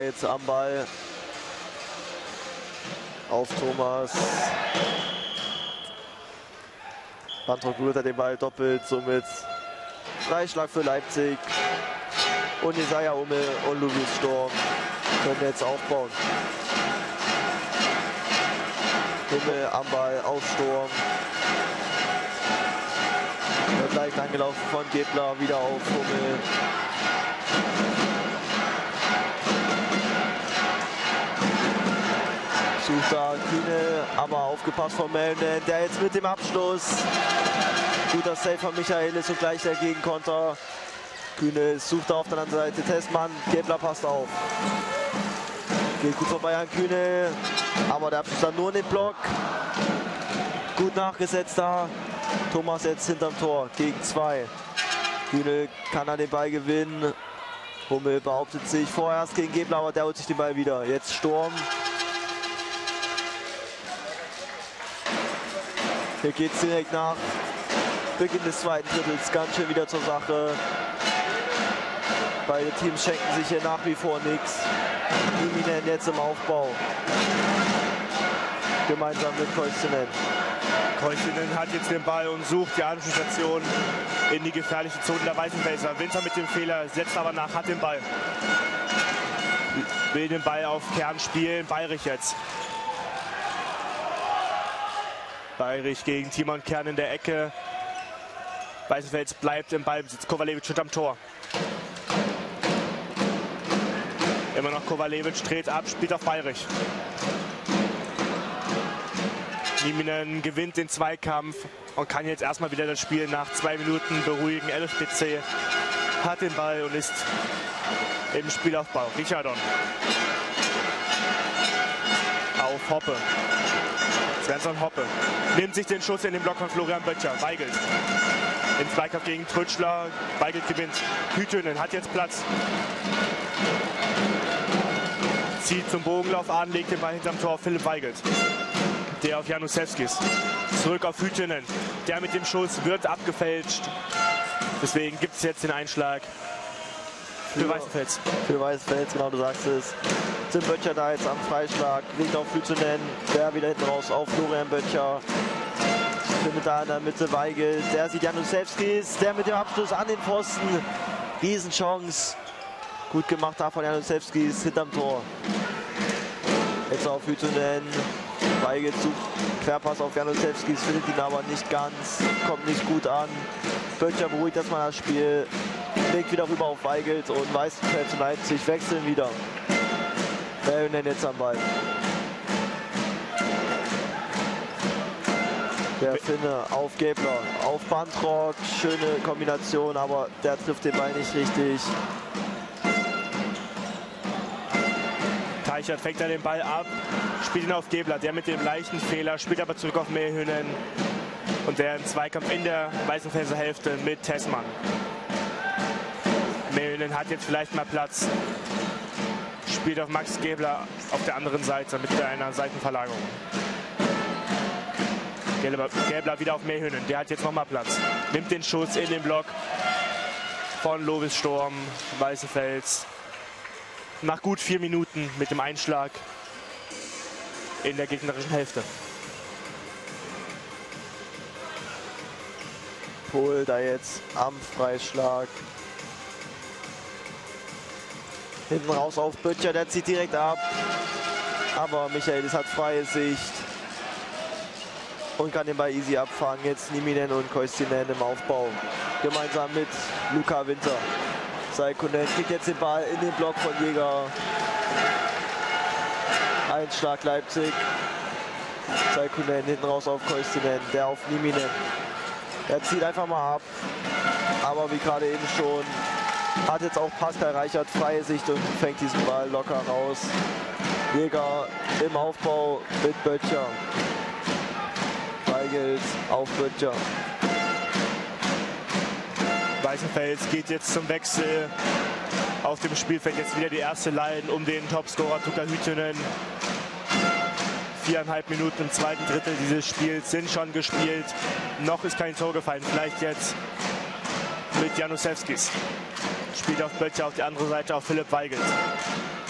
Jetzt am Ball auf Thomas. Bantrock berührt er den Ball doppelt, somit Freischlag für Leipzig. Und Jesaja Ummel und Louis Storm können jetzt aufbauen. Ummel am Ball auf Storm. Wird leicht angelaufen von Gebler, wieder auf Ummel. Sucht da Kühne, aber aufgepasst von Melden, der jetzt mit dem Abschluss. Guter Save von Michaelis und gleich der Gegenkonter. Kühne sucht da auf der anderen Seite Tessmann, Gebler passt auf. Geht gut vorbei an Kühne, aber der Abschluss dann nur in den Block. Gut nachgesetzt da. Thomas jetzt hinterm Tor, gegen 2. Kühne kann an den Ball gewinnen. Hummel behauptet sich vorerst gegen Gebler, aber der holt sich den Ball wieder. Jetzt Sturm. Hier geht es direkt nach Beginn des zweiten Drittels ganz schön wieder zur Sache. Beide Teams schenken sich hier nach wie vor nichts. Nieminen jetzt im Aufbau. Gemeinsam mit Koistinen. Koistinen hat jetzt den Ball und sucht die Anschlussstation in die gefährliche Zone der Weißenfelser. Winter mit dem Fehler, setzt aber nach, hat den Ball. Will den Ball auf Kern spielen, Bayrich jetzt. Bayrich gegen Timon Kern in der Ecke. Weißenfels bleibt im Ballbesitz. Kovalevich steht am Tor. Immer noch Kovalevich, dreht ab, spielt auf Bayrich. Nieminen gewinnt den Zweikampf und kann jetzt erstmal wieder das Spiel nach 2 Minuten beruhigen. LSPC hat den Ball und ist im Spielaufbau. Richardon auf Hoppe. Svensson Hoppe nimmt sich den Schuss in den Block von Florian Böttcher. Weigelt im Zweikampf gegen Trütschler. Weigelt gewinnt. Hütönen hat jetzt Platz. Zieht zum Bogenlauf an, legt den Ball hinterm Tor. Philipp Weigelt. Der auf Janusewskis. Zurück auf Hütönen. Der mit dem Schuss wird abgefälscht. Deswegen gibt es jetzt den Einschlag für Weißenfels. Für Weißenfels, genau, du sagst es. Tim Böttcher da jetzt am Freischlag, liegt auf Hütönen, der wieder hinten raus auf Florian Böttcher. Findet da in der Mitte Weigelt, der sieht Janusewskis, der mit dem Abschluss an den Pfosten. Riesenchance. Gut gemacht da von Janusewskis hinterm Tor. Jetzt auf Hütönen. Weigelt sucht Querpass auf Janusewskis, findet ihn aber nicht ganz, kommt nicht gut an. Böttcher beruhigt erstmal das Spiel, legt wieder rüber auf Weigelt und Weißenfels und Leipzig wechseln wieder. Melden jetzt am Ball. Der Finne auf Gebler, auf Bantrock, schöne Kombination, aber der trifft den Ball nicht richtig. Teichert fängt er den Ball ab, spielt ihn auf Gebler, der mit dem leichten Fehler, spielt aber zurück auf Melhönen und der im Zweikampf in der Weißenfelser Hälfte mit Tessmann. Melhönen hat jetzt vielleicht mal Platz, spielt auf Max Gebler auf der anderen Seite mit einer Seitenverlagerung. Gebler wieder auf Melhönen, der hat jetzt nochmal Platz, nimmt den Schuss in den Block von Lovis Storm, Weißenfels. Nach gut 4 Minuten mit dem Einschlag in der gegnerischen Hälfte. Pohl da jetzt am Freischlag. Hinten raus auf Böttcher, der zieht direkt ab. Aber Michaelis hat freie Sicht und kann den Ball easy abfangen. Jetzt Nieminen und Koistinen im Aufbau. Gemeinsam mit Luca Winter. Saikunen kriegt jetzt den Ball in den Block von Jäger. Einschlag Leipzig. Saikunen hinten raus auf Koistinen, der auf Nieminen. Er zieht einfach mal ab. Aber wie gerade eben schon, hat jetzt auch Pascal Reichert freie Sicht und fängt diesen Ball locker raus. Jäger im Aufbau mit Böttcher. Weigelt auf Böttcher. Weißenfels geht jetzt zum Wechsel auf dem Spielfeld. Jetzt wieder die erste Line um den Topscorer Tuka Hütönen. 4,5 Minuten im zweiten Drittel dieses Spiels sind schon gespielt. Noch ist kein Tor gefallen. Vielleicht jetzt mit Janusewskis. Spielt auf Böttcher, auf die andere Seite auf Philipp Weigelt.